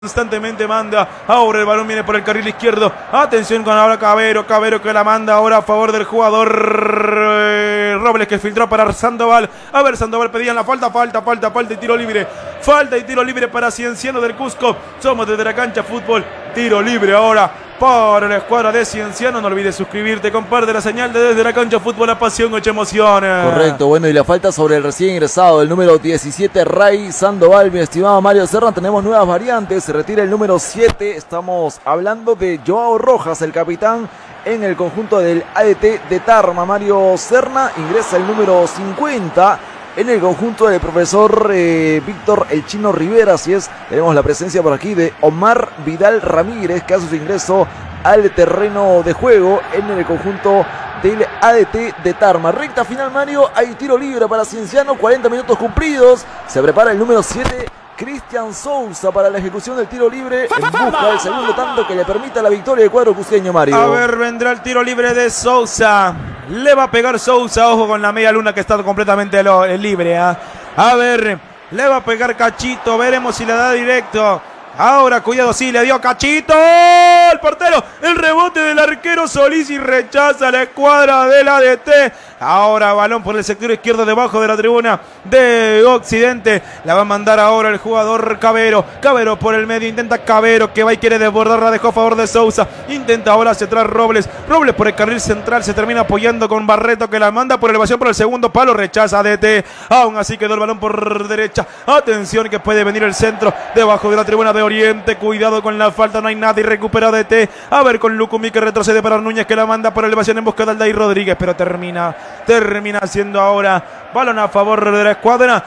Constantemente manda, ahora el balón viene por el carril izquierdo, atención con ahora Cabero que la manda ahora a favor del jugador Robles, que filtró para Sandoval. A ver, Sandoval pedían la falta y tiro libre, falta y tiro libre para Cienciano del Cusco. Somos desde la cancha fútbol, tiro libre ahora para la escuadra de Cienciano. No olvides suscribirte, comparte la señal de Desde la Cancha Fútbol, la pasión, 8 emociones. Correcto, bueno, y la falta sobre el recién ingresado, el número 17, Ray Sandoval, mi estimado Mario Serna. Tenemos nuevas variantes, se retira el número 7, estamos hablando de Joao Rojas, el capitán en el conjunto del ADT de Tarma. Mario Serna, ingresa el número 50 en el conjunto del profesor Víctor El Chino Rivera. Así es, tenemos la presencia por aquí de Omar Vidal Ramírez, que hace su ingreso al terreno de juego en el conjunto del ADT de Tarma. Recta final, Mario, hay tiro libre para Cienciano, 40 minutos cumplidos, se prepara el número 7, Cristian Sousa, para la ejecución del tiro libre en busca del segundo tanto que le permita la victoria del cuadro cusqueño, Mario. A ver, vendrá el tiro libre de Sousa, le va a pegar Sousa, ojo con la media luna que está completamente libre, ¿eh? A ver, le va a pegar Cachito, veremos si le da directo. Ahora, cuidado, sí, le dio Cachito, el portero, el rebote del arquero Solís y rechaza la escuadra del ADT. Ahora balón por el sector izquierdo debajo de la tribuna de Occidente. La va a mandar ahora el jugador Cabero. Cabero por el medio, intenta Cabero que va y quiere desbordar, la dejó a favor de Sousa. Intenta ahora hacia atrás Robles. Robles por el carril central, se termina apoyando con Barreto que la manda por elevación por el segundo palo, rechaza ADT. Aún así quedó el balón por derecha. Atención que puede venir el centro debajo de la tribuna de Oriente. Cuidado con la falta, no hay nada y recupera ADT. A ver con Lucumí que retrocede para Núñez que la manda por elevación en busca de Aldair Rodríguez, pero termina siendo ahora balón a favor de la escuadra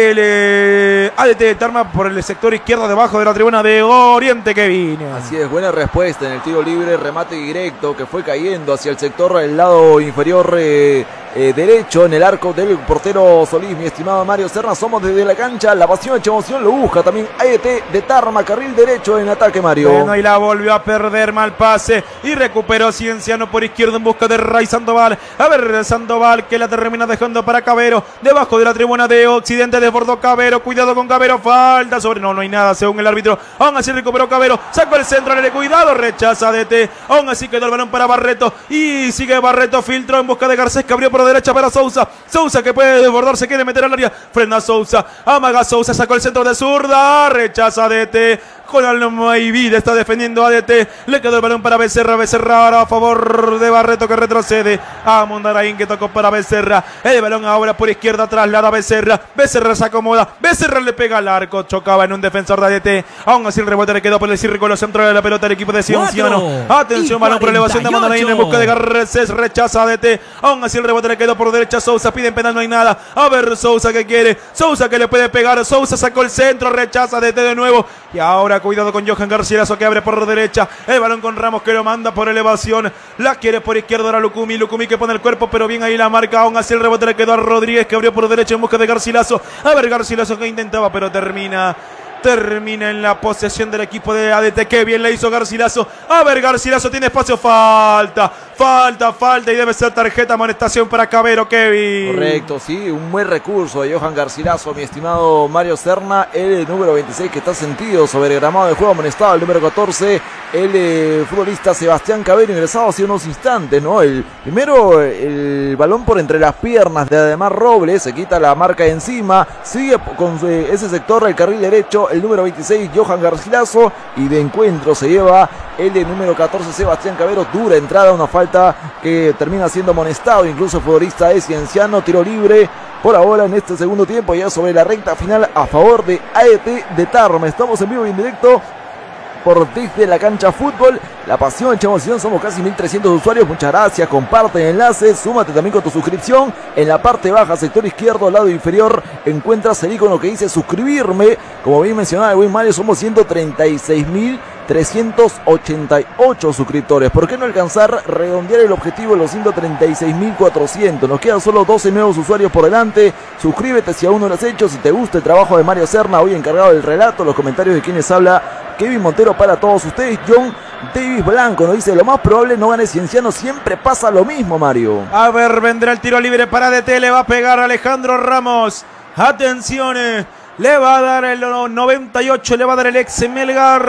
del ADT de Tarma por el sector izquierdo debajo de la tribuna de Oriente, Kevin. Así es, buena respuesta en el tiro libre, remate directo que fue cayendo hacia el sector del lado inferior derecho en el arco del portero Solís, mi estimado Mario Serna. Somos desde la cancha, la pasión hecha emoción lo busca también ADT de Tarma, carril derecho en ataque, Mario. Bueno, y la volvió a perder, mal pase y recuperó Cienciano por izquierda en busca de Ray Sandoval. A ver, Sandoval que la termina dejando para Cabero debajo de la tribuna de Occidente, desbordó Cabero, cuidado con Cabero, falta sobre, no hay nada según el árbitro. Aún así recuperó Cabero, sacó el centro, cuidado, rechaza ADT. Aún así quedó el balón para Barreto y sigue Barreto, filtró en busca de Garcés que abrió por derecha para Sousa. Sousa que puede desbordar, se quiere meter al área, frena Sousa, amaga Sousa, sacó el centro de zurda, rechaza ADT. Con Alma y Vida está defendiendo ADT. Le quedó el balón para Becerra. Becerra ahora a favor de Barreto que retrocede. A Mondaraín que tocó para Becerra. El balón ahora por izquierda traslada a Becerra. Becerra se acomoda. Becerra le pega al arco. Chocaba en un defensor de ADT. Aún así el rebote le quedó por el círculo central de la pelota del equipo de Cienciano. Atención, balón por elevación de Mondaraín en busca de Garcés. Rechaza ADT. Aún así el rebote le quedó por derecha. Sousa pide en penal, no hay nada. A ver Sousa que quiere. Sousa que le puede pegar. Sousa sacó el centro. Rechaza ADT de nuevo. Y ahora cuidado con Johan Garcilaso que abre por derecha. El balón con Ramos que lo manda por elevación. La quiere por izquierda ahora Lucumí. Lucumí que pone el cuerpo, pero bien ahí la marca. Aún así el rebote le quedó a Rodríguez que abrió por derecha en busca de Garcilaso. A ver Garcilaso que intentaba, pero termina en la posesión del equipo de ADT. Qué bien le hizo Garcilaso. A ver, Garcilaso tiene espacio. Falta y debe ser tarjeta, amonestación para Cabero, Kevin. Correcto, sí, un buen recurso de Johan Garcilaso, mi estimado Mario Serna. El número 26 que está sentido sobre el gramado de juego, amonestado. El número 14, el futbolista Sebastián Cabero, ingresado hace unos instantes, ¿no? Primero el balón por entre las piernas de Ademar Robles, se quita la marca de encima, sigue con ese sector el carril derecho, el número 26, Johan Garcilaso, y de encuentro se lleva el de número 14, Sebastián Cabero. Dura entrada, una falta que termina siendo amonestado, incluso futbolista de Cienciano. Tiro libre por ahora en este segundo tiempo, ya sobre la recta final a favor de ADT de Tarma. Estamos en vivo y en directo por Desde la Cancha Fútbol, la pasión hecha emoción. Somos casi 1300 usuarios, muchas gracias, comparte el enlace, súmate también con tu suscripción. En la parte baja, sector izquierdo, lado inferior, encuentras el icono que dice suscribirme. Como bien mencionaba el buen Mario, somos 136.388 suscriptores. ¿Por qué no alcanzar, redondear el objetivo de los 136.400? Nos quedan solo 12 nuevos usuarios por delante. Suscríbete si aún no lo has hecho. Si te gusta el trabajo de Mario Serna, hoy encargado del relato, los comentarios de quienes habla Kevin Montero para todos ustedes. John Davis Blanco nos dice: lo más probable no gane Cienciano, siempre pasa lo mismo, Mario. A ver, vendrá el tiro libre para ADT, le va a pegar Alejandro Ramos. Atención, Le va a dar el 98, le va a dar el ex Melgar.